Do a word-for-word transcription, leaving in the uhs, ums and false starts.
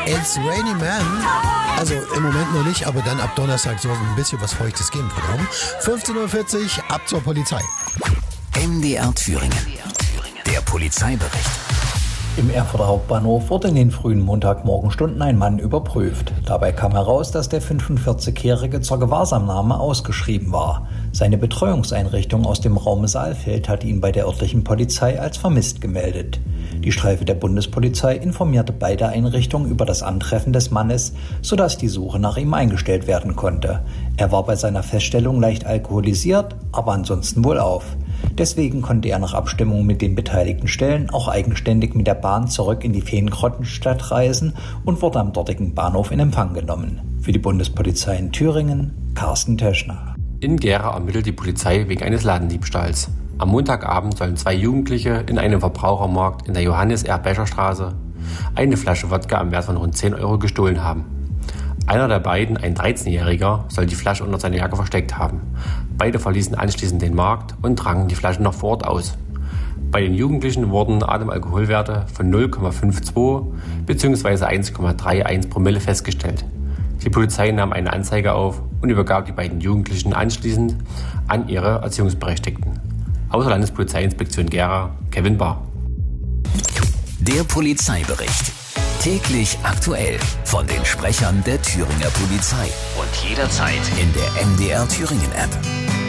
It's Rainy Man. Also im Moment noch nicht, aber dann ab Donnerstag soll es ein bisschen was Feuchtes geben, verdammt. fünfzehn Uhr vierzig, ab zur Polizei. M D R Thüringen. Der Polizeibericht. Im Erfurter Hauptbahnhof wurde in den frühen Montagmorgenstunden ein Mann überprüft. Dabei kam heraus, dass der fünfundvierzigjährige zur Gewahrsamnahme ausgeschrieben war. Seine Betreuungseinrichtung aus dem Raum Saalfeld hat ihn bei der örtlichen Polizei als vermisst gemeldet. Die Streife der Bundespolizei informierte beide Einrichtungen über das Antreffen des Mannes, sodass die Suche nach ihm eingestellt werden konnte. Er war bei seiner Feststellung leicht alkoholisiert, aber ansonsten wohlauf. Deswegen konnte er nach Abstimmung mit den beteiligten Stellen auch eigenständig mit der Bahn zurück in die Feengrottenstadt reisen und wurde am dortigen Bahnhof in Empfang genommen. Für die Bundespolizei in Thüringen, Carsten Teschner. In Gera ermittelt die Polizei wegen eines Ladendiebstahls. Am Montagabend sollen zwei Jugendliche in einem Verbrauchermarkt in der Johannes-R-Becher-Straße eine Flasche Wodka im Wert von rund zehn Euro gestohlen haben. Einer der beiden, ein dreizehnjähriger, soll die Flasche unter seiner Jacke versteckt haben. Beide verließen anschließend den Markt und tranken die Flaschen noch vor Ort aus. Bei den Jugendlichen wurden Atemalkoholwerte von null Komma zweiundfünfzig bzw. eins Komma einunddreißig Promille festgestellt. Die Polizei nahm eine Anzeige auf und übergab die beiden Jugendlichen anschließend an ihre Erziehungsberechtigten. Außer Landespolizeiinspektion Gera, Kevin Bahr. Der Polizeibericht. Täglich aktuell von den Sprechern der Thüringer Polizei und jederzeit in der M D R Thüringen App.